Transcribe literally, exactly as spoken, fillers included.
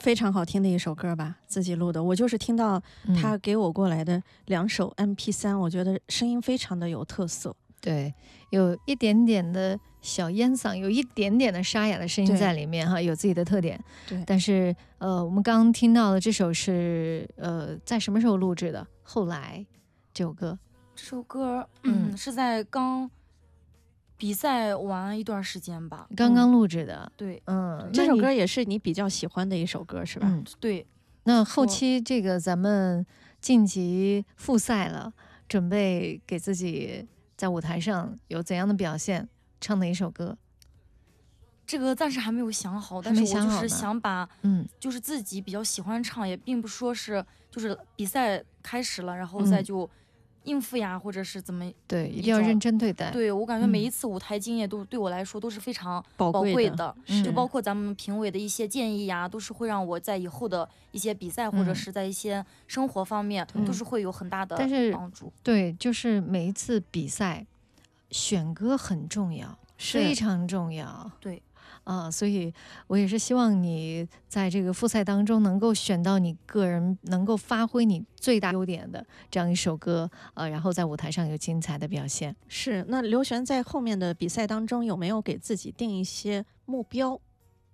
非常好听的一首歌吧，自己录的。我就是听到他给我过来的两首 M P 三、嗯、我觉得声音非常的有特色。 对，有一点点的小烟嗓，有一点点的沙哑的声音在里面哈，有自己的特点。 对， 但是呃，我们刚刚听到的这首是呃，在什么时候录制的？后来这首歌， 这首歌嗯, 嗯是在刚比赛完一段时间吧， 刚刚录制的。 嗯、对， 嗯， 这首歌也是你比较喜欢的一首歌是吧？ 嗯，对。 那后期这个咱们晋级复赛了，准备给自己在舞台上有怎样的表现？唱的一首歌， 这个暂时还没有想好，但是我就是想把， 嗯， 就是自己比较喜欢唱，也并不说是就是比赛开始了，然后再就应付呀，嗯、或者是怎么， 对，一定要认真对待。 对，我感觉每一次舞台经验都、嗯、对我来说都是非常宝贵的， 嗯、 就包括咱们评委的一些建议呀，都是会让我在以后的一些比赛、嗯、或者是在一些生活方面、嗯、都是会有很大的帮助。 对，就是每一次比赛选歌很重要，非常重要。 对。 啊，所以我也是希望你在这个复赛当中能够选到你个人能够发挥你最大优点的这样一首歌，呃，然后在舞台上有精彩的表现。 是，那刘璇在后面的比赛当中有没有给自己定一些目标？